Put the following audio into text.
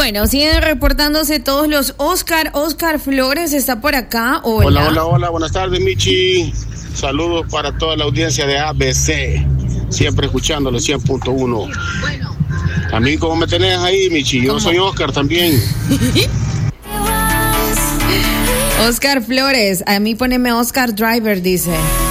Bueno, siguen reportándose todos los Oscar Flores está por acá. Hola, buenas tardes, Michi. Saludos para toda la audiencia de ABC. Siempre escuchándole 100.1. A mí, ¿cómo me tenés ahí, Michi? Yo soy Oscar también. Oscar Flores, a mí poneme Oscar Driver, dice.